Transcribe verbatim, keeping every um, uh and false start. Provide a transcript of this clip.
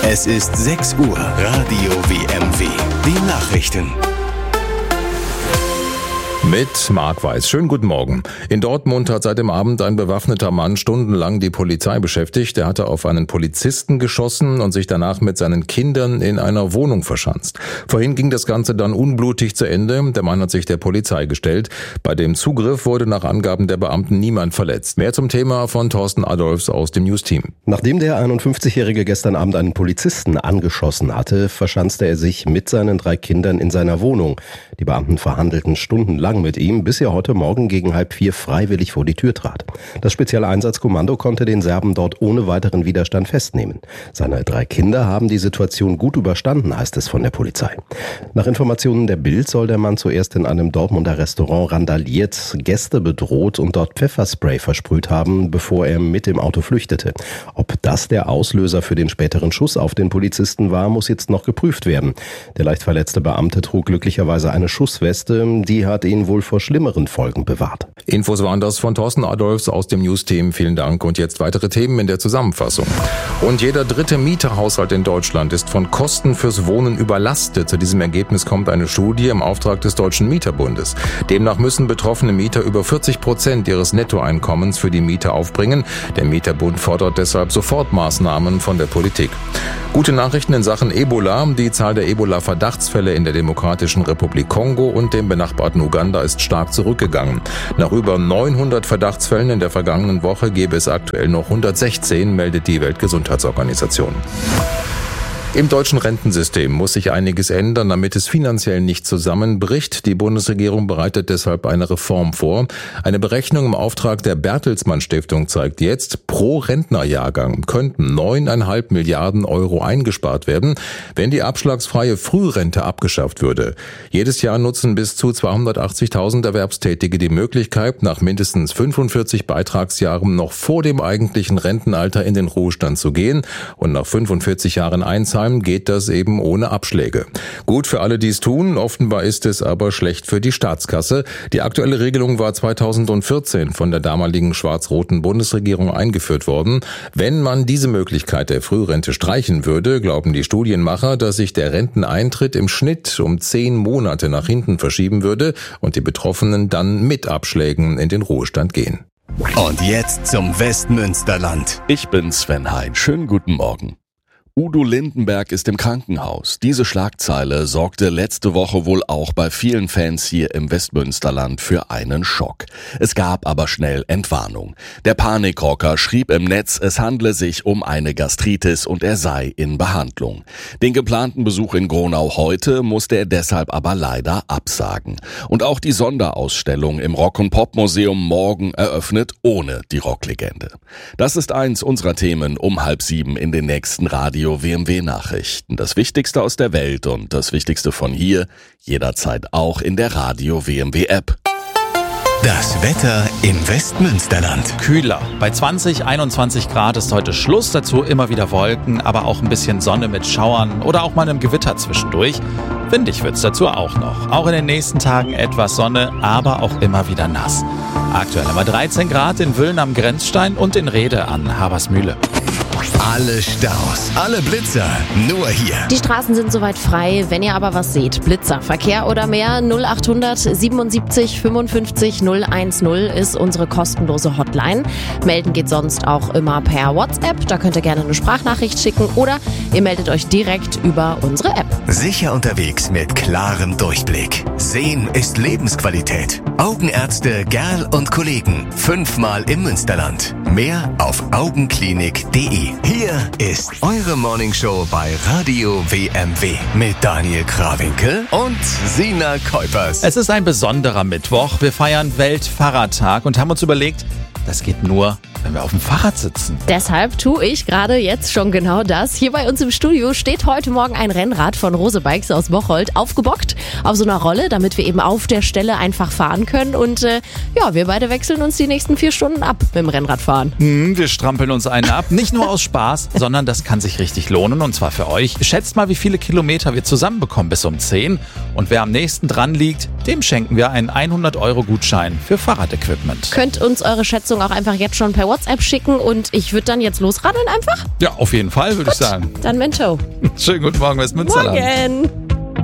Es ist sechs Uhr. Radio W M W. Die Nachrichten. Mit Marc Weiß. Schönen guten Morgen. In Dortmund hat seit dem Abend ein bewaffneter Mann stundenlang die Polizei beschäftigt. Er hatte auf einen Polizisten geschossen und sich danach mit seinen Kindern in einer Wohnung verschanzt. Vorhin ging das Ganze dann unblutig zu Ende. Der Mann hat sich der Polizei gestellt. Bei dem Zugriff wurde nach Angaben der Beamten niemand verletzt. Mehr zum Thema von Thorsten Adolfs aus dem News-Team. Nachdem der einundfünfzigjährige gestern Abend einen Polizisten angeschossen hatte, verschanzte er sich mit seinen drei Kindern in seiner Wohnung. Die Beamten verhandelten stundenlang mit ihm, bis er heute Morgen gegen halb vier freiwillig vor die Tür trat. Das spezielle Einsatzkommando konnte den Serben dort ohne weiteren Widerstand festnehmen. Seine drei Kinder haben die Situation gut überstanden, heißt es von der Polizei. Nach Informationen der Bild soll der Mann zuerst in einem Dortmunder Restaurant randaliert, Gäste bedroht und dort Pfefferspray versprüht haben, bevor er mit dem Auto flüchtete. Ob das der Auslöser für den späteren Schuss auf den Polizisten war, muss jetzt noch geprüft werden. Der leicht verletzte Beamte trug glücklicherweise eine Schussweste, die hat ihn wohl vor schlimmeren Folgen bewahrt. Infos waren das von Thorsten Adolfs aus dem News-Team. Vielen Dank. Und jetzt weitere Themen in der Zusammenfassung. Und jeder dritte Mieterhaushalt in Deutschland ist von Kosten fürs Wohnen überlastet. Zu diesem Ergebnis kommt eine Studie im Auftrag des Deutschen Mieterbundes. Demnach müssen betroffene Mieter über vierzig Prozent ihres Nettoeinkommens für die Miete aufbringen. Der Mieterbund fordert deshalb Sofortmaßnahmen von der Politik. Gute Nachrichten in Sachen Ebola. Die Zahl der Ebola-Verdachtsfälle in der Demokratischen Republik Kongo und dem benachbarten Uganda ist stark zurückgegangen. Nach über neunhundert Verdachtsfällen in der vergangenen Woche gäbe es aktuell noch hundertsechzehn, meldet die Weltgesundheitsorganisation. Im deutschen Rentensystem muss sich einiges ändern, damit es finanziell nicht zusammenbricht. Die Bundesregierung bereitet deshalb eine Reform vor. Eine Berechnung im Auftrag der Bertelsmann Stiftung zeigt jetzt, pro Rentnerjahrgang könnten neuneinhalb Milliarden Euro eingespart werden, wenn die abschlagsfreie Frührente abgeschafft würde. Jedes Jahr nutzen bis zu zweihundertachtzigtausend Erwerbstätige die Möglichkeit, nach mindestens fünfundvierzig Beitragsjahren noch vor dem eigentlichen Rentenalter in den Ruhestand zu gehen und nach fünfundvierzig Jahren einzahlen, geht das eben ohne Abschläge. Gut für alle, die es tun, offenbar ist es aber schlecht für die Staatskasse. Die aktuelle Regelung war zweitausendvierzehn von der damaligen schwarz-roten Bundesregierung eingeführt worden. Wenn man diese Möglichkeit der Frührente streichen würde, glauben die Studienmacher, dass sich der Renteneintritt im Schnitt um zehn Monate nach hinten verschieben würde und die Betroffenen dann mit Abschlägen in den Ruhestand gehen. Und jetzt zum Westmünsterland. Ich bin Sven Hein. Schönen guten Morgen. Udo Lindenberg ist im Krankenhaus. Diese Schlagzeile sorgte letzte Woche wohl auch bei vielen Fans hier im Westmünsterland für einen Schock. Es gab aber schnell Entwarnung. Der Panikrocker schrieb im Netz, es handle sich um eine Gastritis und er sei in Behandlung. Den geplanten Besuch in Gronau heute musste er deshalb aber leider absagen. Und auch die Sonderausstellung im Rock- und Pop-Museum morgen eröffnet ohne die Rocklegende. Das ist eins unserer Themen um halb sieben in den nächsten Radio W M W Nachrichten. Das Wichtigste aus der Welt und das Wichtigste von hier, jederzeit auch in der Radio W M W App. Das Wetter im Westmünsterland. Kühler. Bei zwanzig, einundzwanzig Grad ist heute Schluss. Dazu immer wieder Wolken, aber auch ein bisschen Sonne mit Schauern oder auch mal einem Gewitter zwischendurch. Windig wird's dazu auch noch. Auch in den nächsten Tagen etwas Sonne, aber auch immer wieder nass. Aktuell haben wir dreizehn Grad in Wüllen am Grenzstein und in Rhede an Habersmühle. Alle Staus, alle Blitzer, nur hier. Die Straßen sind soweit frei, wenn ihr aber was seht. Blitzer, Verkehr oder mehr, null achthundert siebenundsiebzig fünfundfünfzig null eins null ist unsere kostenlose Hotline. Melden geht sonst auch immer per WhatsApp, da könnt ihr gerne eine Sprachnachricht schicken oder ihr meldet euch direkt über unsere App. Sicher unterwegs mit klarem Durchblick. Sehen ist Lebensqualität. Augenärzte Gerl und Kollegen, fünfmal im Münsterland. Mehr auf augenklinik punkt de. Hier ist eure Morningshow bei Radio W M W mit Daniel Krawinkel und Sina Kuipers. Es ist ein besonderer Mittwoch. Wir feiern Weltfahrradtag und haben uns überlegt, das geht nur, wenn wir auf dem Fahrrad sitzen. Deshalb tue ich gerade jetzt schon genau das. Hier bei uns im Studio steht heute Morgen ein Rennrad von Rose Bikes aus Bocholt aufgebockt auf so einer Rolle, damit wir eben auf der Stelle einfach fahren können. Und äh, ja, wir beide wechseln uns die nächsten vier Stunden ab mit dem Rennradfahren. Hm, wir strampeln uns einen ab. Nicht nur aus Spaß, sondern das kann sich richtig lohnen und zwar für euch. Schätzt mal, wie viele Kilometer wir zusammenbekommen bis um zehn. Und wer am nächsten dran liegt, dem schenken wir einen hundert Euro Gutschein für Fahrradequipment. Könnt uns eure Schätzung auch einfach jetzt schon per WhatsApp WhatsApp schicken und ich würde dann jetzt losradeln einfach? Ja, auf jeden Fall, würde ich sagen. Dann Mento. Schönen guten Morgen, Westmünsterland. Morgen.